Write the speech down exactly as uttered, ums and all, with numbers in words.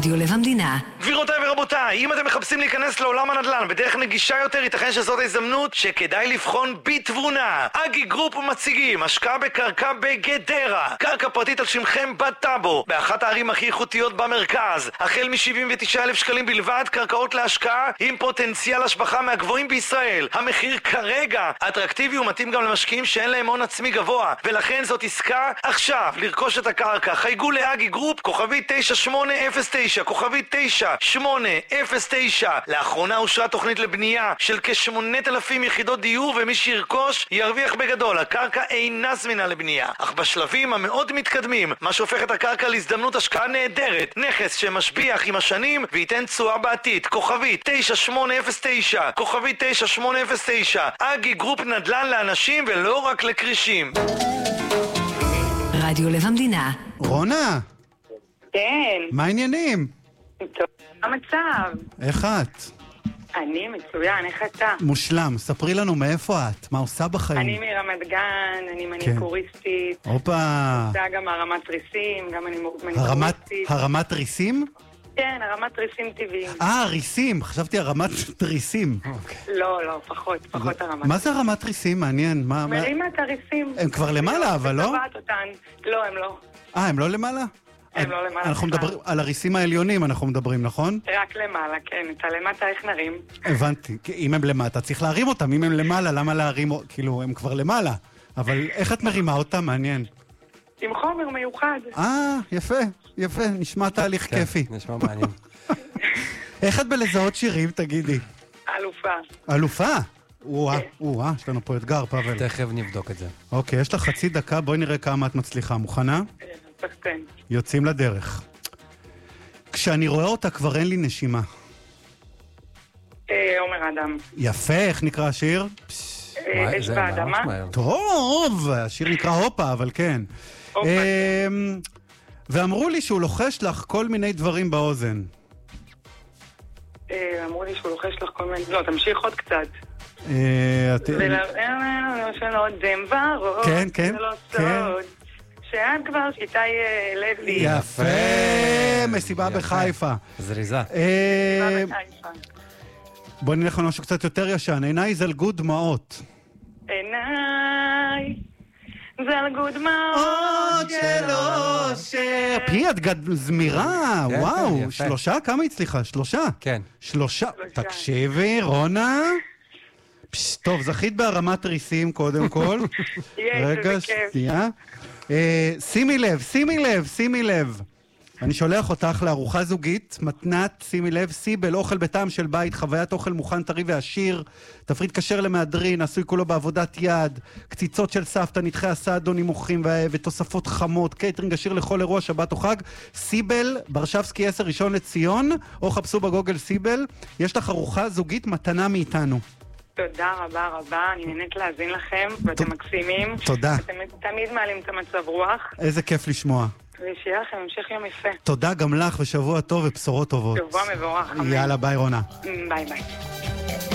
רדיו לב המדינה. גבירותיי ורבותיי, אם אתם מחפשים להיכנס לעולם הנדל"ן בדרך נגישה יותר, ייתכן שזאת ההזדמנות שכדאי לבחון בתבונה. אגי גרופ מציגים השקעה בקרקע בגדרה, קרקע פרטית על שמכם בטאבו, באחת הערים הכי איכותיות במרכז, החל מ-שבעים ותשעה אלף שקלים בלבד, קרקעות להשקעה עם פוטנציאל השבחה מהגבוהים בישראל. המחיר כרגע אטרקטיבי ומתאים גם למשקיעים שאין להם הון עצמי גבוה, ולכן זאת עסקה עכשיו לרכוש את הקרקע. חייגו לאגי גרופ, כוכבי תשע שמונה אפס תשע, כוכבי תשע שמונה אפס תשע. לאחרונה אושרה תוכנית לבנייה של כ-שמונת אלפים יחידות דיור, ומי שירכוש ירוויח בגדול. הקרקע אינה זמינה לבנייה, אך בשלבים המאוד מתקדמים, מה שהופך את הקרקע להזדמנות השקעה נהדרת, נכס שמשביח עם השנים וייתן תשואה בעתיד. כוכבי תשע שמונה אפס תשע, כוכבי תשע שמונה אפס תשע. אגי גרופ, נדל"ן לאנשים ולא רק לקרישים. רדיו לב המדינה. רונה, כן. מה העניינים? טוב, מה המצב? איך את? אני מצוין, איך אתה? מושלם, ספרי לנו מאיפה את, מה עושה בחיים? אני מרמת גן, אני מניקוריסטית. הופה. עושה גם הרמת ריסים, גם אני הרמת, מניקוריסטית. הרמת ריסים? כן, הרמת ריסים טבעיים. אה, ריסים, חשבתי הרמת ריסים. לא, לא, פחות, פחות הרמת. מה זה הרמת ריסים? מעניין, מה... מה- מרימה את הריסים. הם כבר למעלה, אבל לא? וצבעת אותן. לא, הם לא. אה, הם לא למעלה? הם לא למעלה. אנחנו סליחה. מדברים, על הריסים העליונים אנחנו מדברים, נכון? רק למעלה, כן. את הלמטה איך נרים? הבנתי, כי אם הם למטה צריך להרים אותם, אם הם למעלה, למה להרים, כאילו, הם כבר למעלה. אבל איך את מרימה אותם? מעניין. עם חומר מיוחד. אה, יפה, יפה, נשמע תהליך כיפי. נשמע מעניין. איך את בלזהות שירים, תגידי? אלופה. אלופה? וואה, וואה, יש לנו פה אתגר, פאבל. תכף נבדוק את זה. אוקיי, יש לך חצי דקה, בואי נראה כמה את מצליחה. מוכנה? סחטן. יוצאים לדרך. כשאני רואה אותה כבר אין לי נשימה. אה, עומר אדם. יפה, איך נקרא השיר? אה, אש זה באדמה. ממש מהר. טוב, השיר נקרא הופה, אבל כן. הופה. אמ, ואמרו לי שהוא לוחש לך כל מיני דברים באוזן. אה, אמרו לי שהוא לוחש לך כל מיני... לא, תמשיך עוד קצת. אה, את- ולא שלא דם ורוד. כן, כן, זה לא כן. סוד. שאת כבר שיטי לוי. יפה, מסיבה יפה. בחיפה. זריזה. אה, בחיפה. בוא נלך על משהו קצת יותר ישן. עיניי זלגו דמעות. עיניי זלגו דמעות של אושר. פי, את גד... זמירה, כן, וואו. כן, יפה. שלושה? כמה הצליחה? שלושה? כן. שלושה. שלושה. תקשיבי, רונה. פש, טוב, זכית בהרמת ריסים קודם כל. יש, רגע, איזה כיף. שנייה. אה, שימי לב, שימי לב, שימי לב. אני שולח אותך לארוחה זוגית, מתנת, שימי לב, סיבל, אוכל בטעם של בית, חוויית אוכל מוכן, טרי ועשיר, תפריט כשר למהדרין, עשוי כולו בעבודת יד, קציצות של סבתא, נתחי הסעדו נמוכים ו- ותוספות חמות, קייטרינג עשיר לכל אירוע, שבת או חג. סיבל, ברשבסקי עשר, ראשון לציון, או חפשו בגוגל סיבל. יש לך ארוחה זוגית מתנה מאיתנו. תודה רבה רבה, אני נהנית להאזין לכם, ואתם מקסימים. תודה. אתם תמיד מעלים את המצב רוח, איזה כיף לשמוע. ושיהיה לכם המשך יום יפה. תודה גם לך ושבוע טוב ובשורות טובות. שבוע מבורך. אמן. יאללה, ביי רונה. ביי ביי.